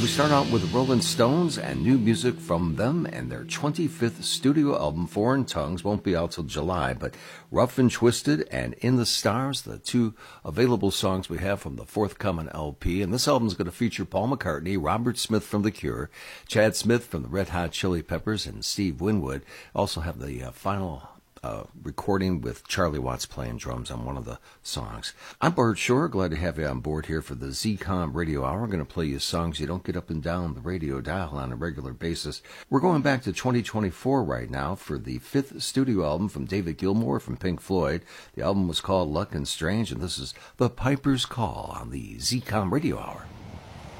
And we start out with the Rolling Stones and new music from them and their 25th studio album, Foreign Tongues, won't be out till July, but Rough and Twisted and In the Stars, the two available songs we have from the forthcoming LP. And this album is going to feature Paul McCartney, Robert Smith from The Cure, Chad Smith from the Red Hot Chili Peppers, and Steve Winwood. Also have the final recording with Charlie Watts playing drums on one of the songs. I'm Bart Shore, glad to have you on board here for the ZCOM Radio Hour. I'm going to play you songs you don't get up and down the radio dial on a regular basis. We're going back to 2024 right now for the 5th studio album from David Gilmour from Pink Floyd. The album was called Luck and Strange, and this is The Piper's Call on the ZCOM Radio Hour.